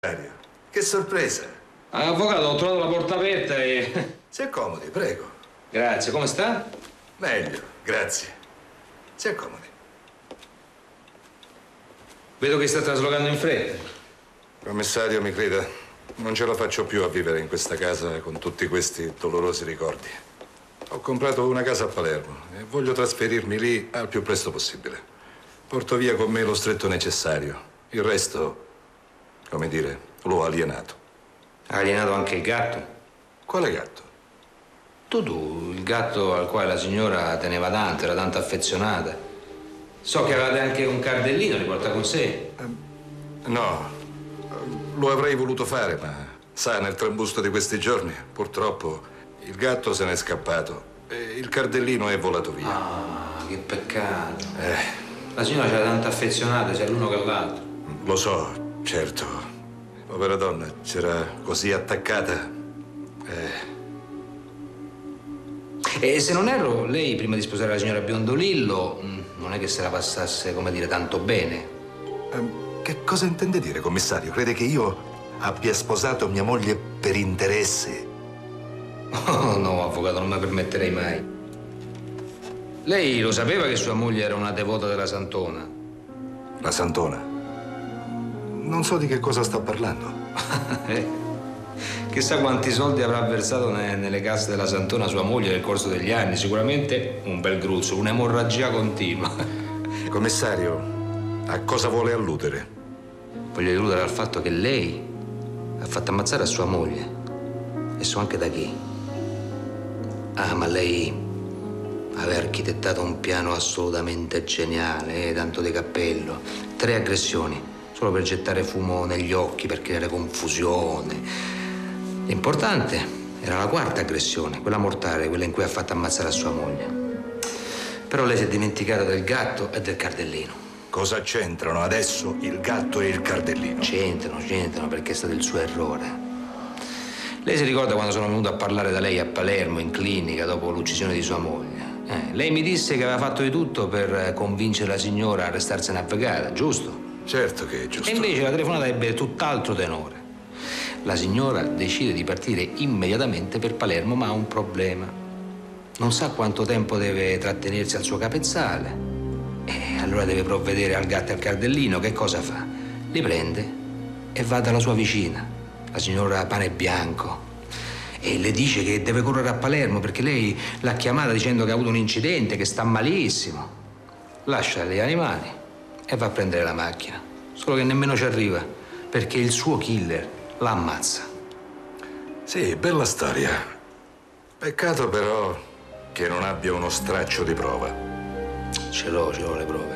Che sorpresa! Avvocato, ho trovato la porta aperta e... Si accomodi, prego. Grazie, come sta? Meglio, grazie. Si accomodi. Vedo che sta traslocando in fretta. Commissario, mi creda, non ce la faccio più a vivere in questa casa con tutti questi dolorosi ricordi. Ho comprato una casa a Palermo e voglio trasferirmi lì al più presto possibile. Porto via con me lo stretto necessario. Il resto, come dire, l'ho alienato. Ha alienato anche il gatto? Quale gatto? Tu, il gatto al quale la signora teneva tanto, era tanto affezionata. So che avevate anche un cardellino, li porta con sé. No, lo avrei voluto fare, ma sa, nel trambusto di questi giorni, purtroppo, il gatto se n'è scappato e il cardellino è volato via. Ah, che peccato. La signora c'era tanto affezionata sia l'uno che l'altro. Lo so, certo. Povera donna, c'era così attaccata. E se non erro, lei prima di sposare la signora Biondolillo non è che se la passasse, come dire, tanto bene. Che cosa intende dire, commissario? Crede che io abbia sposato mia moglie per interesse? Oh, no, avvocato, non me lo permetterei mai. Lei lo sapeva che sua moglie era una devota della Santona? La Santona? Non so di che cosa sta parlando. Chissà quanti soldi avrà versato nelle casse della Santona sua moglie nel corso degli anni. Sicuramente un bel gruzzolo, un'emorragia continua. Commissario, a cosa vuole alludere? Voglio alludere al fatto che lei ha fatto ammazzare a sua moglie. E so anche da chi. Ah, ma lei aveva architettato un piano assolutamente geniale, tanto di cappello. 3 aggressioni, solo per gettare fumo negli occhi, per creare confusione. L'importante era la 4ª aggressione, quella mortale, quella in cui ha fatto ammazzare a sua moglie. Però lei si è dimenticata del gatto e del cardellino. Cosa c'entrano adesso il gatto e il cardellino? C'entrano, perché è stato il suo errore. Lei si ricorda quando sono venuto a parlare da lei a Palermo, in clinica, dopo l'uccisione di sua moglie? Lei mi disse che aveva fatto di tutto per convincere la signora a restarsene avvocata, giusto? Certo che è giusto. E invece la telefonata ebbe tutt'altro tenore. La signora decide di partire immediatamente per Palermo, ma ha un problema. Non sa quanto tempo deve trattenersi al suo capezzale. E allora deve provvedere al gatto e al cardellino. Che cosa fa? Li prende e va dalla sua vicina, la signora Panebianco, e le dice che deve correre a Palermo perché lei l'ha chiamata dicendo che ha avuto un incidente, che sta malissimo. Lascia gli animali e va a prendere la macchina. Solo che nemmeno ci arriva perché il suo killer la ammazza. Sì, bella storia. Peccato però che non abbia uno straccio di prova. Ce l'ho le prove.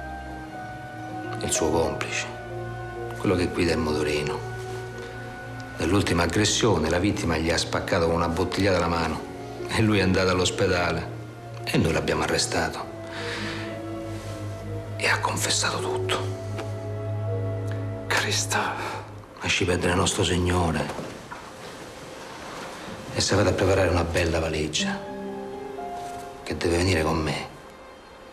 Il suo complice, quello che guida il motorino. Nell'ultima aggressione la vittima gli ha spaccato con una bottigliata la mano e lui è andato all'ospedale e noi l'abbiamo arrestato. E ha confessato tutto. Cristo. Lasci perdere nostro Signore e sapete a preparare una bella valigia che deve venire con me.